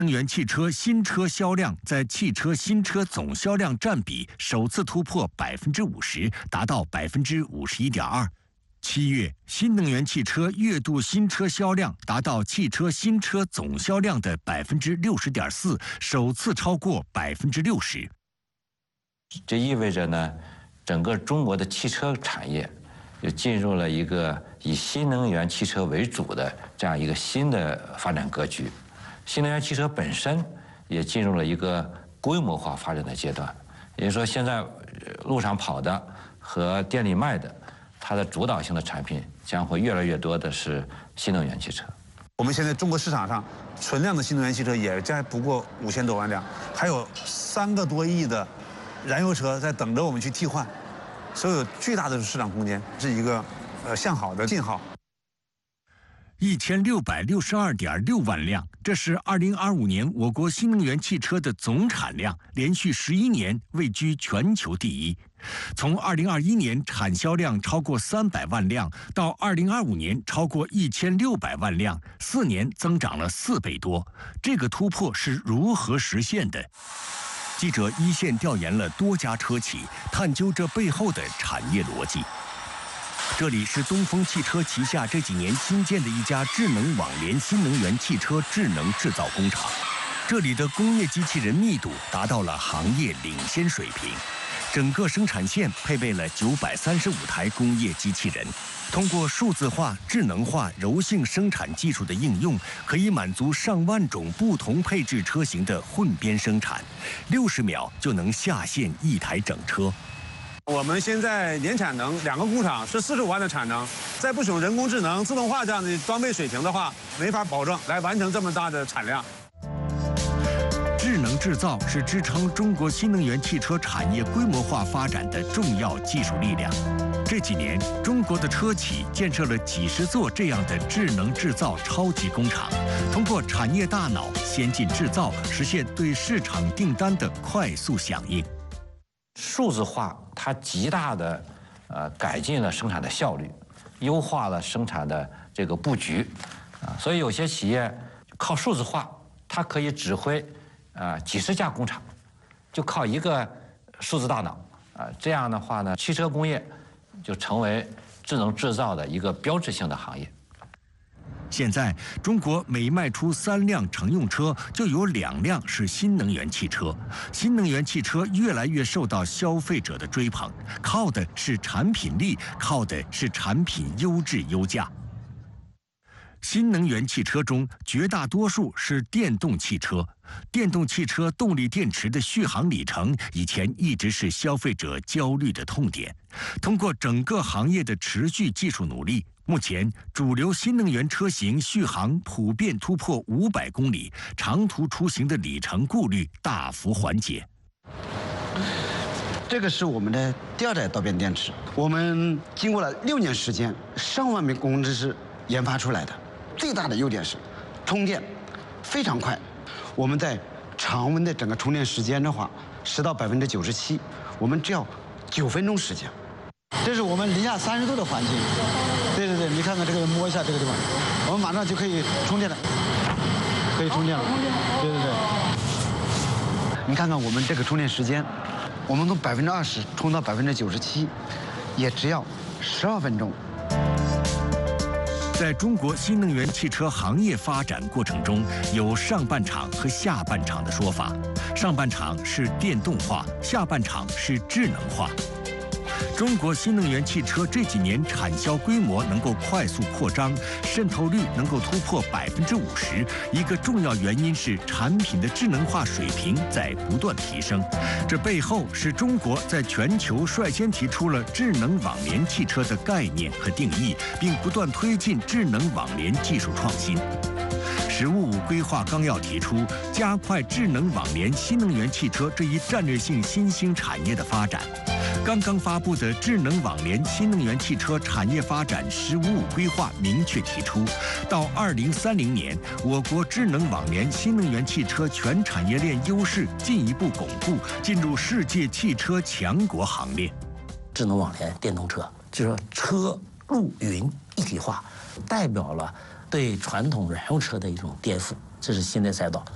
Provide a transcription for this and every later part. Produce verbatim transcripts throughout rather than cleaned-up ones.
能源汽车新车销量在汽车新车总销量占比首次突破百分之五十，达到百分之五十一点二。七月，新能源汽车月度新车销量达到汽车新车总销量的百分之六十点四，首次超过百分之六十。 这意味着呢，整个中国的汽车产业就进入了一个以新能源汽车为主的这样一个新的发展格局。新能源汽车本身也进入了一个规模化发展的阶段，也就是说，现在路上跑的和店里卖的，它的主导性的产品将会越来越多的是新能源汽车。 我们现在中国市场上存量的新能源汽车也才不过五千多万辆，还有三个多亿的燃油车在等着我们去替换，所以有巨大的市场空间，是一个呃向好的信号。 一千六百六十二点六万辆，这是二零二五年我国新能源汽车的总产量，连续十一年位居全球第一。从二零二一年产销量超过三百万辆，到二零二五年超过一千六百万辆，四年增长了四倍多。这个突破是如何实现的？记者一线调研了多家车企，探究这背后的产业逻辑。这里是东风汽车旗下这几年新建的一家智能网联新能源汽车智能制造工厂，这里的工业机器人密度达到了行业领先水平，整个生产线配备了九百三十五台工业机器人。通过数字化、智能化、柔性生产技术的应用，可以满足上万种不同配置车型的混编生产，六十秒就能下线一台整车。 我们现在年产能两个工厂是四十五万的产能，再不使用人工智能、自动化这样的装备水平的话，没法保证来完成这么大的产量。 智能制造是支撑中国新能源汽车产业规模化发展的重要技术力量。这几年，中国的车企建设了几十座这样的智能制造超级工厂，通过产业大脑、先进制造，实现对市场订单的快速响应。 数字化它极大的呃改进了生产的效率，优化了生产的这个布局啊，所以有些企业靠数字化，它可以指挥啊几十家工厂，就靠一个数字大脑啊，这样的话呢，汽车工业就成为智能制造的一个标志性的行业。 现在，中国每卖出三辆乘用车，就有两辆是新能源汽车。新能源汽车越来越受到消费者的追捧，靠的是产品力，靠的是产品优质优价。新能源汽车中，绝大多数是电动汽车。电动汽车动力电池的续航里程，以前一直是消费者焦虑的痛点。通过整个行业的持续技术努力，目前主流新能源车型续航普遍突破五百公里，长途出行的里程顾虑大幅缓解。 这个是我们的第二代导变电池，我们经过了六年时间，上万名工程师研发出来的。最大的优点是充电非常快，我们在常温的整个充电时间的话，十到百分之九十七，我们只要九分钟时间。这是我们零下三十度的环境，对对对，你看看这个，摸一下这个地方，我们马上就可以充电了，可以充电了，对对对。你看看我们这个充电时间，我们从百分之二十充到百分之九十七，也只要十二分钟。 在中国新能源汽车行业发展过程中，有上半场和下半场的说法。上半场是电动化，下半场是智能化。中国新能源汽车这几年产销规模能够快速扩张，渗透率能够突破百分之五十。一个重要原因是产品的智能化水平在不断提升。这背后是中国在全球率先提出了智能网联汽车的概念和定义，并不断推进智能网联技术创新。“十五五”规划纲要提出，加快智能网联新能源汽车这一战略性新兴产业的发展。刚刚发布的智能网联新能源汽车产业发展“十五五”规划明确提出，到二零三零年，我国智能网联新能源汽车全产业链优势进一步巩固，进入世界汽车强国行列。 智能网联电动车，就是说车路云一体化，代表了对传统燃油车的一种颠覆，这是新的赛道。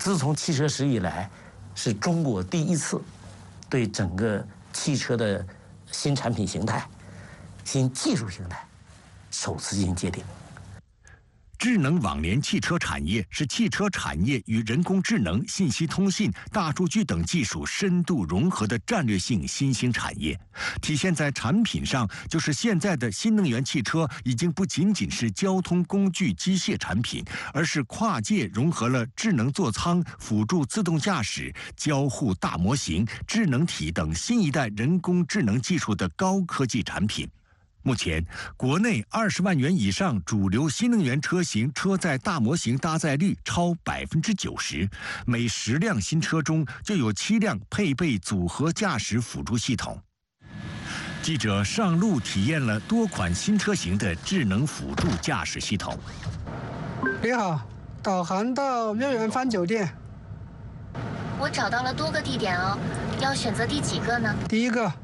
自从汽车时以来，是中国第一次对整个汽车的新产品形态、新技术形态首次进行界定。 智能网联汽车产业是汽车产业与人工智能、信息通信、大数据等技术深度融合的战略性新兴产业。体现在产品上，就是现在的新能源汽车已经不仅仅是交通工具机械产品，而是跨界融合了智能座舱、辅助自动驾驶、交互大模型、智能体等新一代人工智能技术的高科技产品。目前，国内二十万元以上主流新能源车型车载大模型搭载率超百分之九十，每十辆新车中就有七辆配备组合驾驶辅助系统。记者上路体验了多款新车型的智能辅助驾驶系统。 你好，导航到月圆帆酒店。 我找到了多个地点哦，要选择第几个呢？ 第一个。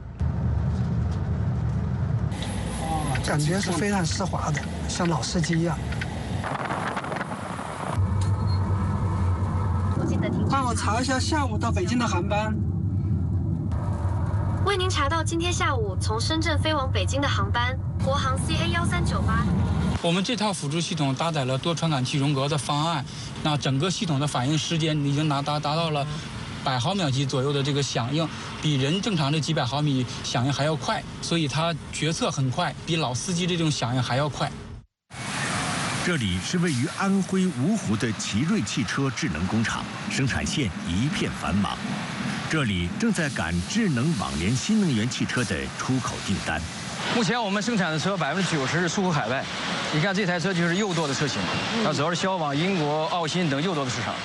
感觉是非常丝滑的，像老司机一样。帮我查一下下午到北京的航班。 为您查到今天下午从深圳飞往北京的航班，国航 C A 一三九八。 我们这套辅助系统搭载了多传感器融合的方案，那整个系统的反应时间已经达达达到了百毫秒级左右的这个响应，比人正常的几百毫米响应还要快，所以它决策很快，比老司机这种响应还要快。 这里是位于安徽芜湖的奇瑞汽车智能工厂，生产线一片繁忙。这里正在赶智能网联新能源汽车的出口订单。 目前我们生产的车百分之九十是出口海外，你看这台车就是右舵的车型，它主要是销往英国、澳新等右舵的市场。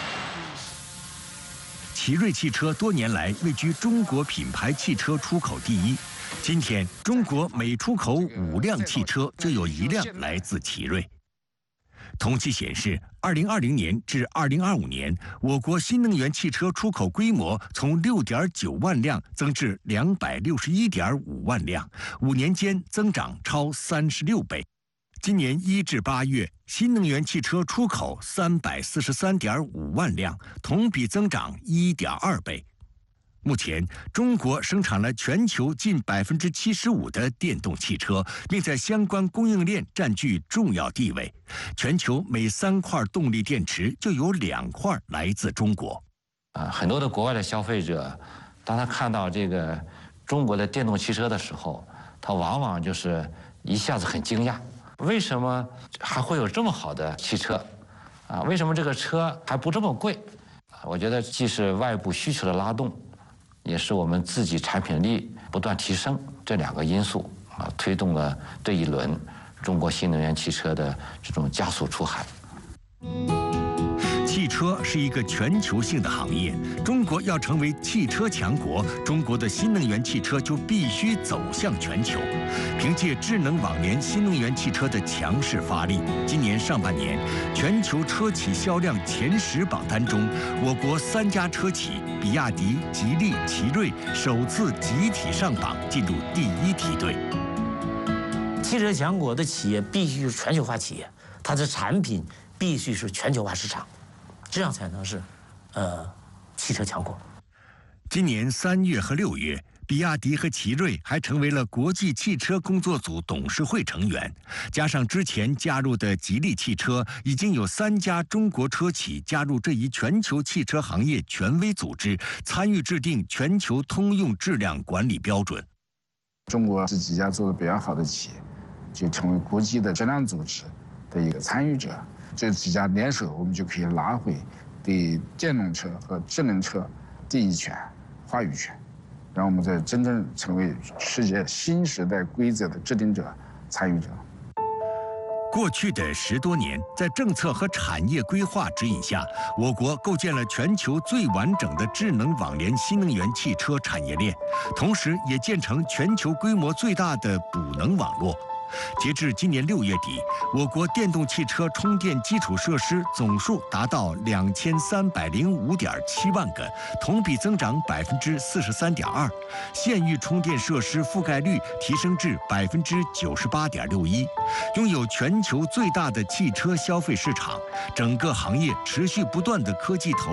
奇瑞汽车多年来位居中国品牌汽车出口第一。今天，中国每出口五辆汽车就有一辆来自奇瑞。统计显示，二零二零年至二零二五年，我国新能源汽车出口规模从六点九万辆增至两百六十一点五万辆，五年间增长超三十六倍。今年一至八月，新能源汽车出口三百四十三点五万辆，同比增长一点二倍。目前，中国生产了全球近百分之七十五的电动汽车，并在相关供应链占据重要地位。全球每三块动力电池就有两块来自中国。 啊，很多的国外的消费者，当他看到这个中国的电动汽车的时候，他往往就是一下子很惊讶。为什么还会有这么好的汽车？啊，为什么这个车还不这么贵？我觉得既是外部需求的拉动，也是我们自己产品力不断提升这两个因素啊，推动了这一轮中国新能源汽车的这种加速出海。 汽车是一个全球性的行业，中国要成为汽车强国，中国的新能源汽车就必须走向全球。凭借智能网联新能源汽车的强势发力，今年上半年全球车企销量前十榜单中，我国三家车企比亚迪、吉利、奇瑞首次集体上榜，进入第一梯队。 汽车强国的企业必须是全球化企业，它的产品必须是全球化市场。这样才能是，呃，汽车强国。 今年三月和六月，比亚迪和奇瑞还成为了国际汽车工作组董事会成员。加上之前加入的吉利汽车，已经有三家中国车企加入这一全球汽车行业权威组织，参与制定全球通用质量管理标准。 中国这几家做的比较好的企业，就成为国际的质量组织的一个参与者。这几家联手，我们就可以拿回对电动车和智能车第一权、话语权，让我们在真正成为世界新时代规则的制定者、参与者。 过去的十多年，在政策和产业规划指引下，我国构建了全球最完整的智能网联新能源汽车产业链，同时也建成全球规模最大的补能网络。 截至今年六月底，我国电动汽车充电基础设施总数达到两千三百零五点七万个，同比增长百分之四十三点二，县域充电设施覆盖率提升至百分之九十八点六一，拥有全球最大的汽车消费市场。整个行业持续不断的科技投